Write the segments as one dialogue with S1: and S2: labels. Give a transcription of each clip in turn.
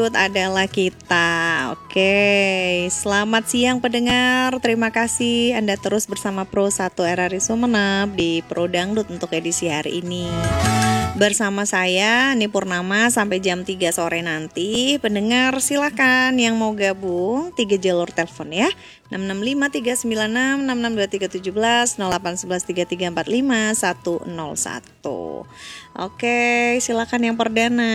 S1: adalah kita. Oke, selamat siang pendengar. Terima kasih Anda terus bersama Pro 1 RRI Sumeneb di Pro Dangdut untuk edisi hari ini. Bersama saya Ni Purnama sampai jam 3 sore nanti. Pendengar silakan yang mau gabung 3 jalur telepon ya. 665 396 662 317 0811 3345 101. Oke, silakan yang perdana.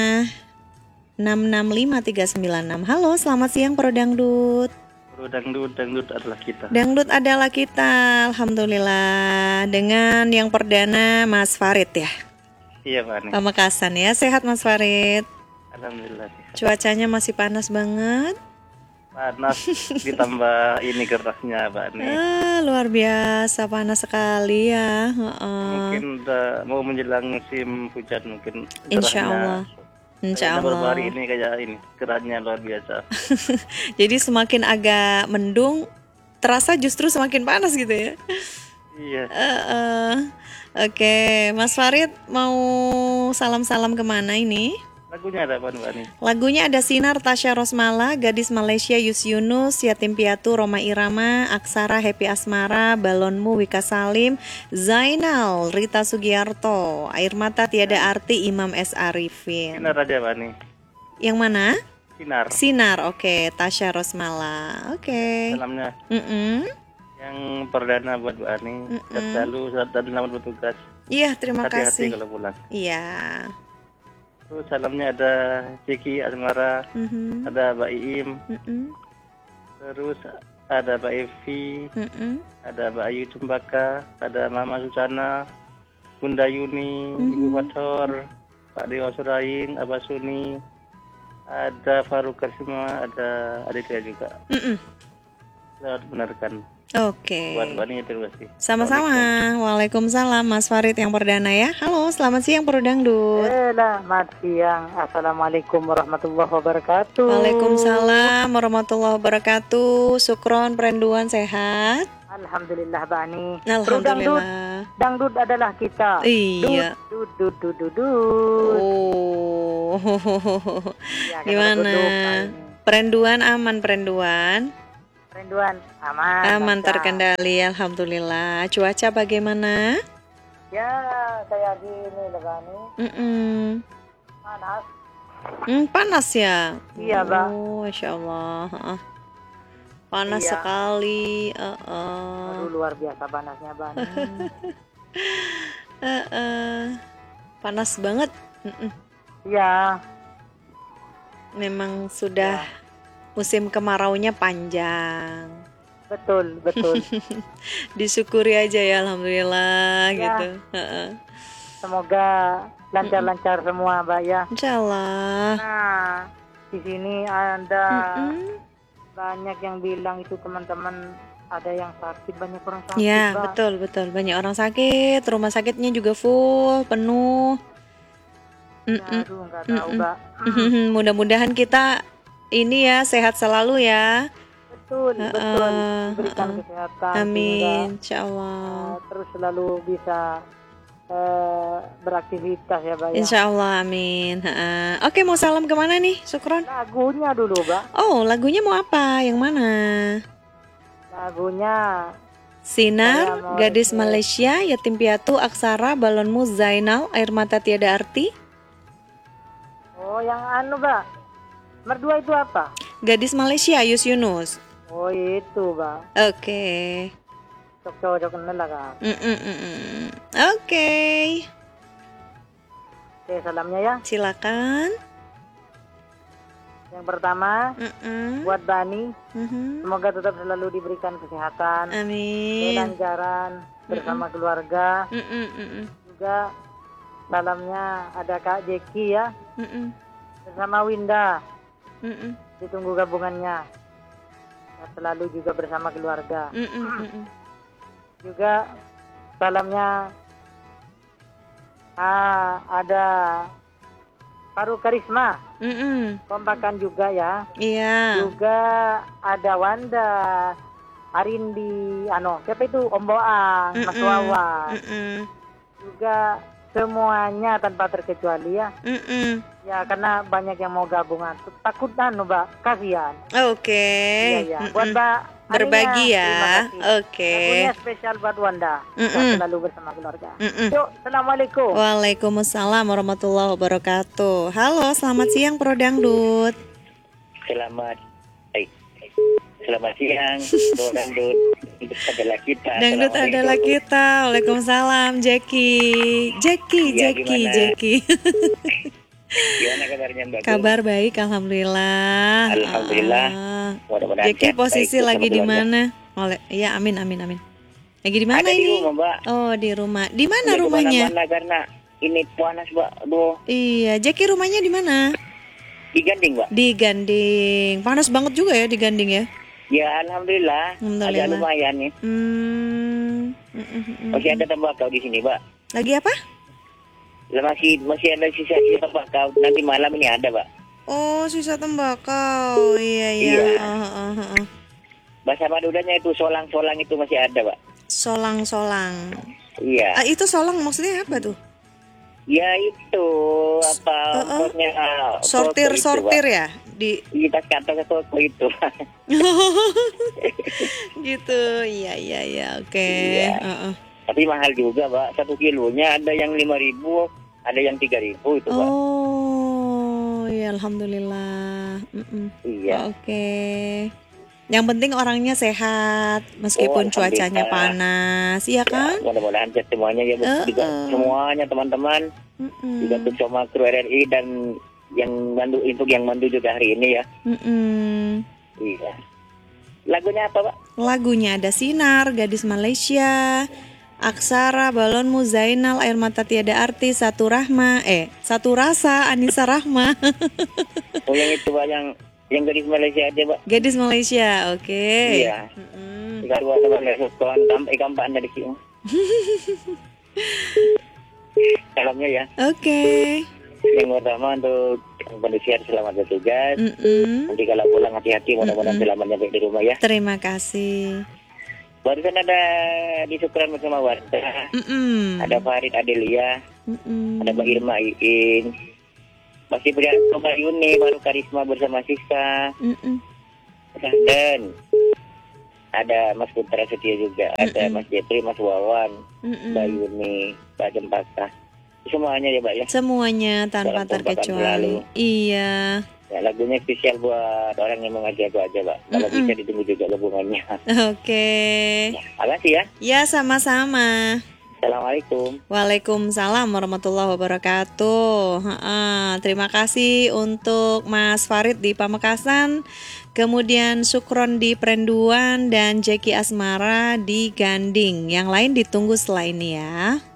S1: 665 396. Halo, selamat siang Pro Dangdut.
S2: Pro Dangdut adalah kita.
S1: Dangdut adalah kita, alhamdulillah. Dengan yang perdana Mas Farid ya.
S2: Iya Pak Ani.
S1: Pamekasan ya, sehat Mas Farid.
S2: Alhamdulillah.
S1: Cuacanya masih panas banget.
S2: Panas ditambah ini kerasnya Pak Ani.
S1: Luar biasa panas sekali ya.
S2: Mungkin udah mau menjelang musim hujan mungkin.
S1: Insya Allah. Insya Allah.
S2: Baru hari ini kayak ini kerasnya luar biasa.
S1: Jadi semakin agak mendung, terasa justru semakin panas gitu ya.
S2: Iya.
S1: Oke, Mas Farid mau salam-salam kemana ini?
S2: Lagunya ada Pak Ani.
S1: Lagunya ada Sinar Tasya Rosmala, Gadis Malaysia Yus Yunus, Yatim Piatu Roma Irama, Aksara Happy Asmara, Balonmu Wika Salim, Zainal Rita Sugiarto, Air Mata Tiada Arti Imam S. Arifin.
S2: Sinar aja Pak Ani.
S1: Yang mana?
S2: Sinar.
S1: Sinar, oke. Tasya Rosmala, oke.
S2: Salamnya. Yang perdana buat Bu Ani. Selalu dan selamat bertugas.
S1: Iya, terima
S2: Hati-hati
S1: kasih.
S2: kalau pulang.
S1: Iya.
S2: Terus salamnya ada Ciki Asmara, ada Mbak Iim, terus ada Mbak Evi, ada Mbak Ayu Cempaka, ada Mama Susana, Bunda Yuni, Ibu Fator, Pak Dewa Suraing, Abah Suni, ada Faruk Karisma, ada Aditya juga. Selamat benarkan.
S1: Oke.
S2: Buat Bani terima kasih.
S1: Sama-sama. Waalaikumsalam Mas Farid yang perdana ya. Halo, selamat siang Pro Dangdut.
S3: Selamat siang. Assalamualaikum warahmatullahi wabarakatuh.
S1: Waalaikumsalam warahmatullahi wabarakatuh. Sukron perenduan sehat.
S3: Alhamdulillah Bani.
S1: Alhamdulillah.
S3: Dangdut adalah kita.
S1: Iya.
S3: Dut.
S1: Oh.
S3: Ya,
S1: Gimana? Perenduan aman perenduan?
S3: Perenduan aman.
S1: Aman terkendali, alhamdulillah. Cuaca bagaimana?
S3: Ya kayak gini lah Bani. Panas.
S1: Panas ya?
S3: Iya Bang.
S1: Oh, Masya Allah. Panas
S3: Iya.
S1: sekali.
S3: Aduh, luar biasa panasnya Bani.
S1: Panas banget.
S3: Iya.
S1: Memang sudah musim kemaraunya panjang.
S3: Betul.
S1: Disyukuri aja ya, alhamdulillah
S3: Ya.
S1: gitu.
S3: Semoga lancar-lancar semua Mbak ya.
S1: Insya Allah.
S3: Nah, di sini ada banyak yang bilang itu teman-teman ada yang sakit, banyak orang sakit.
S1: Ya,
S3: Mbak.
S1: betul. Banyak orang sakit, rumah sakitnya juga full, penuh.
S3: Aduh, nggak tahu Mbak.
S1: Mudah-mudahan kita ini ya sehat selalu ya.
S3: Betul. Diberikan kesehatan.
S1: Amin,
S3: sehingga,
S1: insya Allah.
S3: terus selalu bisa beraktivitas ya Mbak ya.
S1: Insya Allah, amin. Oke, mau salam kemana nih, Sukron?
S3: Lagunya dulu Mbak.
S1: Oh, lagunya mau apa? Yang mana?
S3: Lagunya
S1: Sinar,
S3: Saya mau
S1: Gadis
S3: request.
S1: Malaysia, Yatim Piatu, Aksara, Balonmu, Zainal, Air Mata Tiada Arti.
S3: oh yang anu Mbak. Nomor 2 itu apa?
S1: Gadis Malaysia, Yus Yunus.
S3: Oh itu Mbak.
S1: Oke.
S3: Cocok kenal lah Kak.
S1: Oke.
S3: Oke, salamnya ya.
S1: Silakan.
S3: Yang pertama buat Bani,
S1: Mhm.
S3: semoga tetap selalu diberikan kesehatan,
S1: Amin.
S3: kelancaran bersama keluarga.
S1: Mm-mm.
S3: Juga salamnya ada Kak Jeki ya,
S1: Mm-mm.
S3: bersama Winda.
S1: Mm-mm.
S3: Ditunggu gabungannya. Ya, selalu juga bersama keluarga.
S1: Mm-mm.
S3: Juga salamnya ada Faruk Karisma,
S1: Mm-mm.
S3: kompakan juga ya.
S1: Iya.
S3: Juga ada Wanda, Arindi, siapa itu Om Boang, Mas Wawan.
S1: Mm-mm.
S3: Juga semuanya tanpa terkecuali ya. Ya karena banyak yang mau gabungan. Takut Mbak, kasihan.
S1: Oke.
S3: Iya. Buat Mbak
S1: berbagi
S3: Anina,
S1: ya. Oke.
S3: Lagunya spesial buat Wanda. Selalu bersama keluarga. Yuk, assalamualaikum.
S1: Waalaikumsalam warahmatullahi wabarakatuh. Halo, selamat siang Pro Dangdut.
S2: Selamat siang, Pro Dangdut. Adalah kita.
S1: Dangdut adalah kita. Waalaikumsalam, Jackie.
S2: Gimana kabarnya Mbak?
S1: Kabar baik, alhamdulillah.
S2: Alhamdulillah. Mudah-mudahan
S1: Jackie
S2: sehat,
S1: posisi
S2: baik,
S1: lagi di
S2: keluarga.
S1: mana? Ya, amin. Lagi di mana
S2: Ada
S1: ini?
S2: di rumah, Mbak.
S1: Oh, di rumah. Di mana
S2: Nggak
S1: rumahnya?
S2: kemana-mana karena ini panas, Mbak. Aduh,
S1: Iya, Jackie rumahnya di mana?
S2: di Ganding, Mbak.
S1: Di Ganding. Panas banget juga ya di Ganding ya?
S2: Ya, alhamdulillah. Agak lumayan nih. Masih ada tembakau di sini, Mbak.
S1: Lagi apa?
S2: Masih ada sisa-sisa tembakau. Nanti malam ini ada, Mbak.
S1: Oh, sisa tembakau. Iya.
S2: Bahasa Maduranya itu solang-solang itu masih ada, Mbak.
S1: Solang-solang.
S2: Iya.
S1: Itu solang maksudnya apa tuh?
S2: Ya itu pokoknya
S1: sortir ya di
S2: kita kata ke toko itu.
S1: Gitu. Iya. Oke.
S2: Iya. Tapi mahal juga, Mbak. 1 kilonya ada yang 5.000, ada yang 3.000 itu, Mbak.
S1: Oh, ya alhamdulillah.
S2: Iya.
S1: Oke. Yang penting orangnya sehat meskipun cuacanya panas, iya kan?
S2: Ya, mudah-mudahan semuanya ya, juga semuanya teman-teman, juga untuk sama kru RRI dan yang mandu juga hari ini ya. Iya. Lagunya apa, Pak?
S1: Lagunya ada Sinar, Gadis Malaysia, Aksara, Balonmu, Zainal, Air Mata Tiada Arti, Satu Rasa, Anissa Rahma.
S2: Oh, yang itu, Pak, yang Gadis Malaysia aja, Pak.
S1: Gadis Malaysia, oke.
S2: Iya. Jika dua teman kawan kampaan dari sini. Salamnya ya.
S1: Oke.
S2: Yang pertama untuk pendusian selamat bertugas. Nanti kalau pulang hati-hati, mudah-mudahan selamat sampai di rumah ya.
S1: Terima kasih.
S2: Barusan ada di Syukran bersama Warta. Ada Farid Adelia. Ada Mbak Irma Iin. Masih punya Mbak Yuni, baru Karisma bersama Siska. Dan ada Mas Putra Setia juga. Ada Mas Jepri, Mas Wawan, Mbak Yuni, Mbak Jempaka. Semuanya ya, Mbak ya.
S1: Semuanya tanpa terkecuali. Iya.
S2: Ya, lagunya spesial buat orang yang mengaji aku aja, Mbak. Kalau bisa ditunggu juga gabungannya.
S1: Oke.
S2: Ya, makasih ya.
S1: Ya, sama-sama.
S2: Assalamualaikum.
S1: Waalaikumsalam warahmatullahi wabarakatuh. Terima kasih untuk Mas Farid di Pamekasan, kemudian Sukron di Perenduan, dan Jackie Asmara di Ganding. Yang lain ditunggu setelah ini ya.